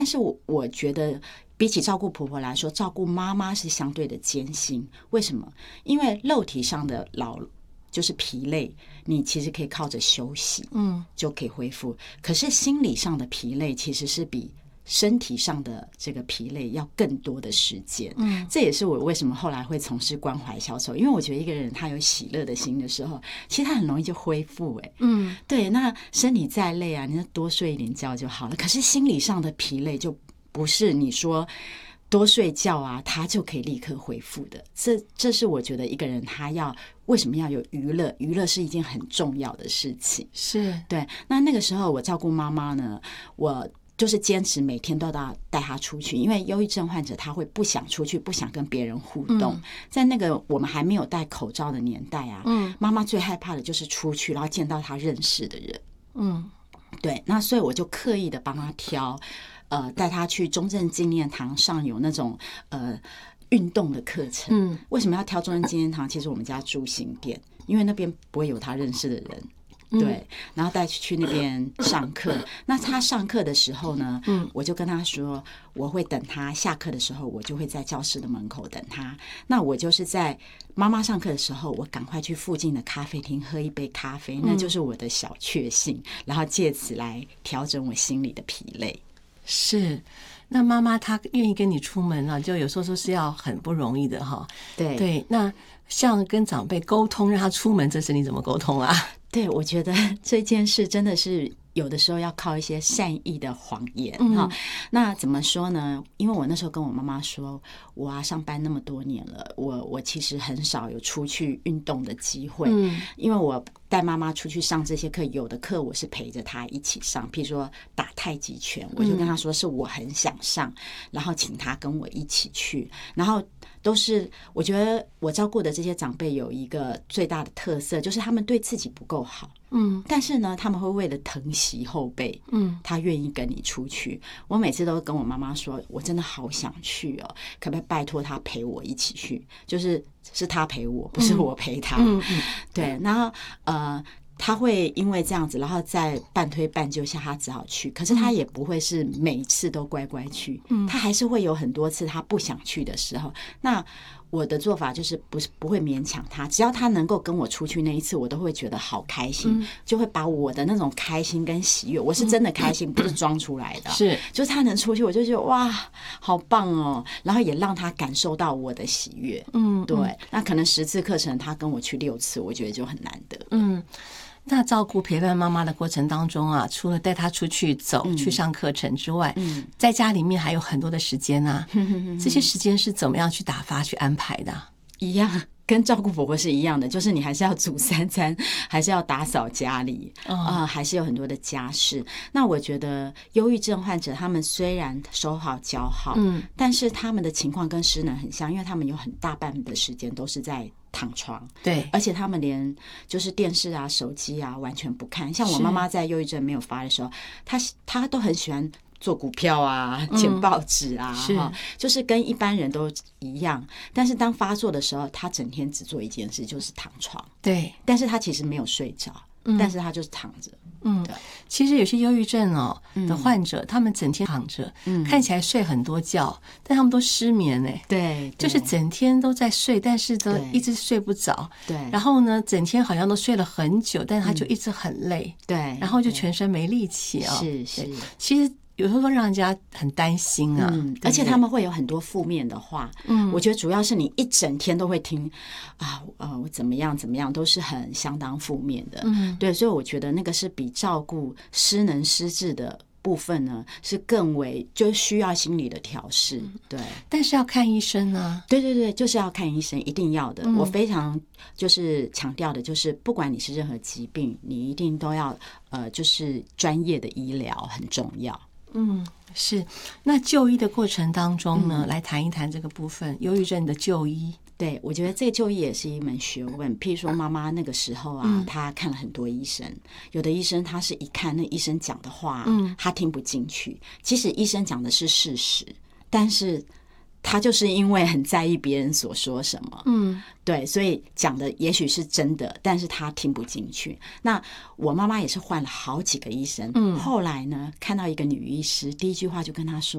但是我觉得比起照顾婆婆来说，照顾妈妈是相对的艰辛。为什么？因为肉体上的就是疲累，你其实可以靠着休息，就可以恢复。可是心理上的疲累其实是比身体上的这个疲累要更多的时间。这也是我为什么后来会从事关怀小丑，因为我觉得一个人他有喜乐的心的时候，其实他很容易就恢复。对，那身体再累啊，你就多睡一点觉就好了。可是心理上的疲累就不是你说多睡觉啊，他就可以立刻恢复的。这是我觉得一个人他为什么要有娱乐？娱乐是一件很重要的事情。 是， 对。那个时候我照顾妈妈呢，我就是坚持每天都要带她出去，因为忧郁症患者他会不想出去，不想跟别人互动。在那个我们还没有戴口罩的年代啊，妈妈最害怕的就是出去，然后见到她认识的人。对。那所以我就刻意的帮她挑。带他去中正纪念堂上有那种运动的课程。为什么要挑中正纪念堂？其实我们家住新店，因为那边不会有他认识的人。对，然后带去那边上课。那他上课的时候呢，我就跟他说，我会等他下课的时候，我就会在教室的门口等他。那我就是在妈妈上课的时候，我赶快去附近的咖啡厅喝一杯咖啡，那就是我的小确幸，然后借此来调整我心里的疲累。 是，那妈妈她愿意跟你出门啊，就有时候说是要很不容易的哈。对，那像跟长辈沟通让他出门，这是你怎么沟通啊？ 对，我觉得这件事真的是有的时候要靠一些善意的谎言。那怎么说呢？因为我那时候跟我妈妈说，我上班那么多年了，我其实很少有出去运动的机会。因为我带妈妈出去上这些课，有的课我是陪着她一起上，譬如说打太极拳，我就跟她说是我很想上，然后请她跟我一起去。然后都是我觉得我照顾的这些长辈有一个最大的特色，就是他们对自己不够好。但是呢，他们会为了疼惜后辈，他愿意跟你出去。我每次都跟我妈妈说，我真的好想去哦，可不可以拜托他陪我一起去？是他陪我，不是我陪他。对，然后他会因为这样子，然后在半推半就下，他只好去。可是他也不会是每一次都乖乖去，他还是会有很多次他不想去的时候。那我的做法就是不会勉强他，只要他能够跟我出去那一次，我都会觉得好开心，就会把我的那种开心跟喜悦，我是真的开心，不是装出来的。 是， 就是他能出去，我就觉得哇，好棒哦！然后也让他感受到我的喜悦。对。那可能10次课程，他跟我去6次，我觉得就很难得。 那照顾陪伴妈妈的过程当中啊，除了带她出去走、去上课程之外，在家里面还有很多的时间啊。这些时间是怎么样去打发、去安排的？ 一样，跟照顾婆婆是一样的，就是你还是要煮3餐，还是要打扫家里还是有很多的家事。那我觉得忧郁症患者他们虽然手好脚好，但是他们的情况跟失能很像，因为他们有很大半的时间都是在躺床。 对， 而且他们连就是电视啊、手机啊完全不看。像我妈妈在忧郁症没有发的时候，她都很喜欢做股票啊、捡报纸啊，就是跟一般人都一样。但是当发作的时候，她整天只做一件事，就是躺床。 对， 但是她其实没有睡着，但是她就是躺着。 其实有些忧郁症的患者，他们整天躺着，看起来睡很多觉，但他们都失眠对， 就是整天都在睡，但是都一直睡不着。 对， 然后呢，整天好像都睡了很久，但是他就一直很累。 对， 然后就全身没力气是。 其实有时候让人家很担心啊。 而且他们会有很多负面的话。我觉得主要是你一整天都会听我怎么样怎么样，都是很相当负面的。对，所以我觉得那个是比照顾失能失智的部分呢，是更为就需要心理的调试。对， 但是要看医生啊。 对，就是要看医生，一定要的。我非常就是强调的，就是不管你是任何疾病，你一定都要就是专业的医疗很重要。 是。那就医的过程当中呢，来谈一谈这个部分，忧郁症的就医。 对，我觉得这个就医也是一门学问。譬如说妈妈那个时候啊，她看了很多医生，有的医生他是一看那医生讲的话，他听不进去。即使医生讲的是事实，但是他就是因为很在意别人所说什么，对，所以讲的也许是真的，但是他听不进去。那我妈妈也是换了好几个医生，后来呢，看到一个女医师，第一句话就跟她说：“